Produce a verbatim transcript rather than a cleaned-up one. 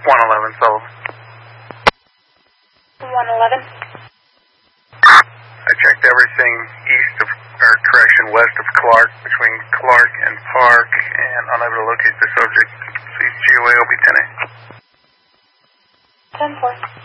one eleven, Sullivan. one eleven. I checked everything east of, or correction, west of Clark, between Clark and Park, and unable to locate the subject. Please G O A O B ten A. ten four.